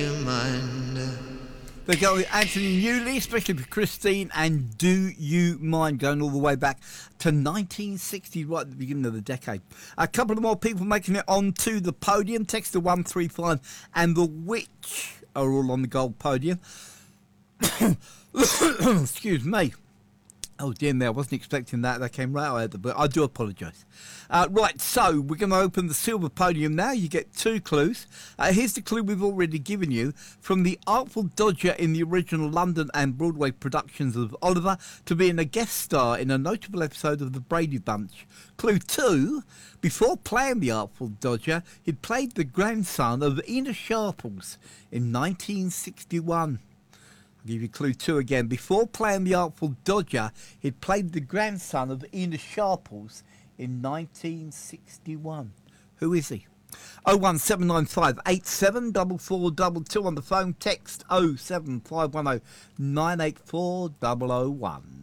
They go with Anthony Newley, especially for Christine, and Do You Mind, going all the way back to 1960, right at the beginning of the decade. A couple of more people making it onto the podium. Text to 135 and The Witch are all on the gold podium. Excuse me. Oh dear me, I wasn't expecting that. That came right out of the book. I do apologise. Right, so we're going to open the silver podium now. You get two clues. Here's the clue we've already given you. From the Artful Dodger in the original London and Broadway productions of Oliver to being a guest star in a notable episode of The Brady Bunch. Clue 2, before playing the Artful Dodger, he'd played the grandson of Ina Sharples in 1961. I'll give you clue 2 again. Before playing the Artful Dodger, he'd played the grandson of Ina Sharples in 1961. Who is he? 01795 874422 on the phone. Text 07510 984 001.